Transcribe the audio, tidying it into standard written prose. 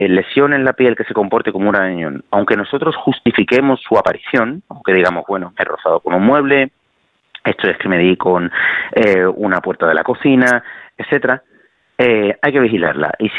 lesión en la piel que se comporte como un arañón, aunque nosotros justifiquemos su aparición, aunque digamos, bueno, me he rozado con un mueble, esto es que me di con una puerta de la cocina, etcétera, hay que vigilarla. Y